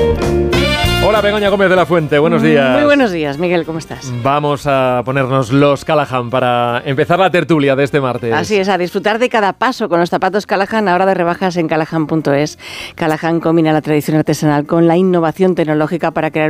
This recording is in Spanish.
Hola, Begoña Gómez de la Fuente, buenos días. Muy buenos días, Miguel, ¿cómo estás? Vamos a ponernos los Callahan para empezar la tertulia de este martes. Así es, a disfrutar de cada paso con los zapatos Callahan, ahora de rebajas en Callahan.es. Callahan combina la tradición artesanal con la innovación tecnológica para crear